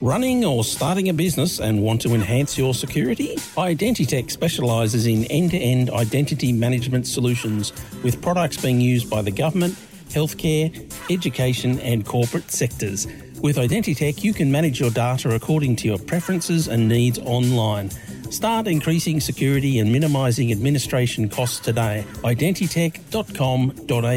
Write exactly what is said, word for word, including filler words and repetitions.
Running or starting a business and want to enhance your security? Identitech specialises in end-to-end identity management solutions with products being used by the government, healthcare, education and corporate sectors. With Identitech, you can manage your data according to your preferences and needs online. Start increasing security and minimising administration costs today. identitech dot com dot a u